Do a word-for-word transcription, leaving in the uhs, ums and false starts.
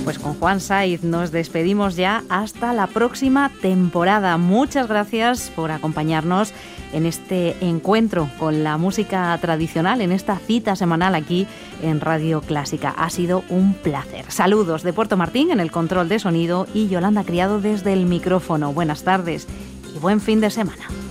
Pues con Juan Saiz nos despedimos ya hasta la próxima temporada. Muchas gracias por acompañarnos en este encuentro con la música tradicional, en esta cita semanal aquí en Radio Clásica. Ha sido un placer. Saludos de Puerto Martín en el control de sonido y Yolanda Criado desde el micrófono. Buenas tardes y buen fin de semana.